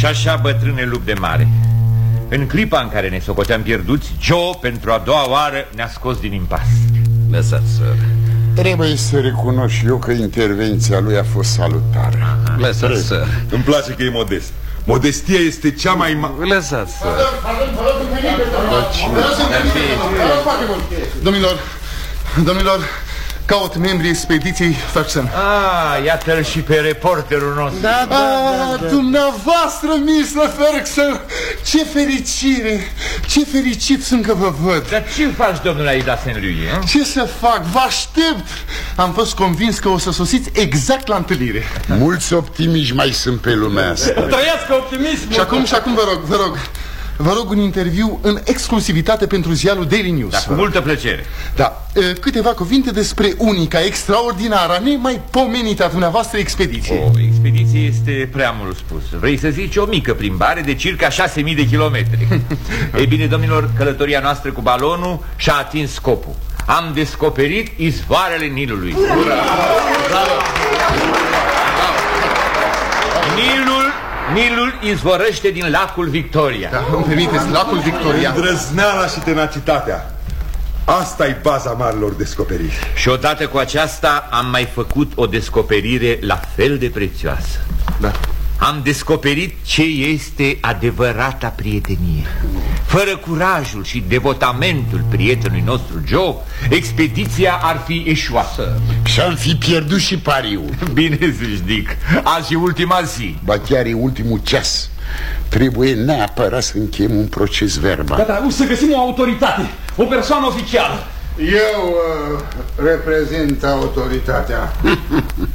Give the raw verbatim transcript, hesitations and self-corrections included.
așa, bătrâne lup de mare, în clipa în care ne socoteam pierduți, Joe, pentru a doua oară, ne-a scos din impas. Lăsați, sir. Trebuie să recunosc eu că intervenția lui a fost salutară. Lăsați, sir. Îmi place că e modest. Modestia este cea mai mare. Lăsați, sir. Domnilor, domnilor, caut membrii expediției Ferguson. Ah, iată-l și pe reporterul nostru. Da, da, da, da. Dumneavoastră, mister Ferguson, ce fericire, ce fericit sunt că vă văd. Dar ce faci, domnule Aida Saint Louis? Eh? Ce să fac? Vă aștept. Am fost convins că o să sosiți exact la întâlnire. Mulți optimiști mai sunt pe lumea asta. Trăiască optimismul. Și acum, și acum vă rog, vă rog Vă rog un interviu în exclusivitate pentru ziarul Daily News. Da, cu multă plăcere. Da, câteva cuvinte despre unica, extraordinară, nemaipomenită a dumneavoastră expediție. O expediție este prea mult spus. Vrei să zici o mică plimbare de circa șase mii de kilometri. Ei bine, domnilor, călătoria noastră cu balonul și-a atins scopul. Am descoperit izvoarele Nilului. Ura! Bravo! Nilul Nilul izvorăște din lacul Victoria. Da, îmi permiteți, lacul Victoria. Îndrăzneala și tenacitatea, asta-i baza marilor descoperiri. Și odată cu aceasta am mai făcut o descoperire la fel de prețioasă. Da. Am descoperit ce este adevărata prietenie. Fără curajul și devotamentul prietenului nostru Joe, expediția ar fi eșuată. Și-am fi pierdut și pariul. Bine zici, Dick, azi e ultima zi. Ba chiar e ultimul ceas. Trebuie neapărat să încheiem un proces verbal. Gata, să găsim o autoritate, o persoană oficială. Eu uh, reprezint autoritatea.